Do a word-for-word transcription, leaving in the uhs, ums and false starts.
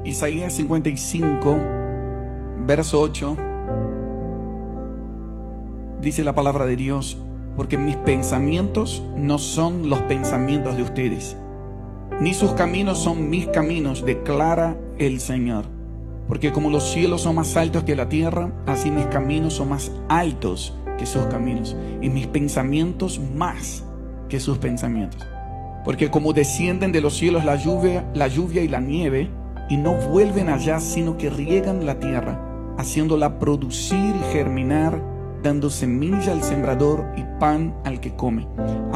Isaías cincuenta y cinco, verso ocho, dice la palabra de Dios: porque mis pensamientos no son los pensamientos de ustedes, ni sus caminos son mis caminos, declara el Señor. Porque como los cielos son más altos que la tierra, así mis caminos son más altos que sus caminos, y mis pensamientos más que sus pensamientos. Porque como descienden de los cielos la lluvia, la lluvia y la nieve, y no vuelven allá, sino que riegan la tierra, haciéndola producir y germinar, dando semilla al sembrador y pan al que come.